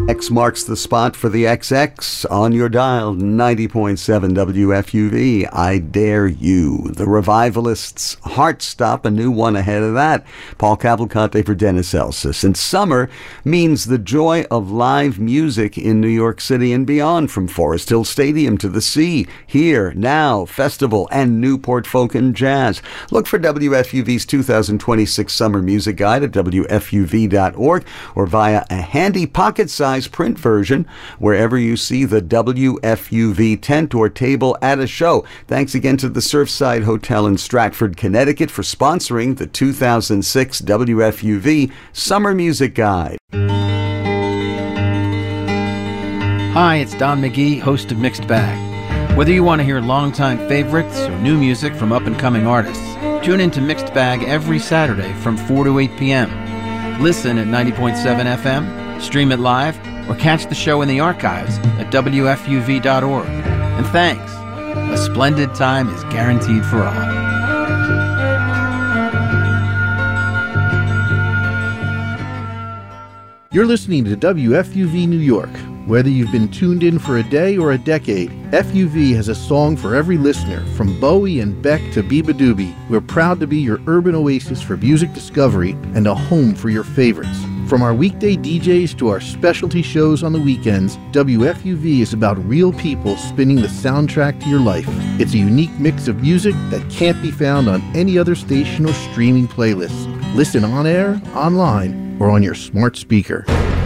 X marks the spot for the XX on your dial, 90.7 WFUV. I Dare You. The Revivalists' Heartstop, a new one ahead of that. Paul Cavalcante for Dennis Elsas. And summer means the joy of live music in New York City and beyond, from Forest Hill Stadium to the Sea, Here, Now, Festival, and Newport Folk and Jazz. Look for WFUV's 2026 Summer Music Guide at WFUV.org or via a handy pocket-sized print version wherever you see the WFUV tent or table at a show. Thanks again to the Surfside Hotel in Stratford, Connecticut for sponsoring the 2006 WFUV Summer Music Guide. Hi, it's Don McGee, host of Mixed Bag. Whether you want to hear longtime favorites or new music from up-and-coming artists, tune in to Mixed Bag every Saturday from 4 to 8 p.m. Listen at 90.7 FM, stream it live, or catch the show in the archives at WFUV.org. And thanks. A splendid time is guaranteed for all. You're listening to WFUV New York. Whether you've been tuned in for a day or a decade, FUV has a song for every listener. From Bowie and Beck to Biba Doobie, we're proud to be your urban oasis for music discovery and a home for your favorites. From our weekday DJs to our specialty shows on the weekends, WFUV is about real people spinning the soundtrack to your life. It's a unique mix of music that can't be found on any other station or streaming playlist. Listen on air, online, or on your smart speaker.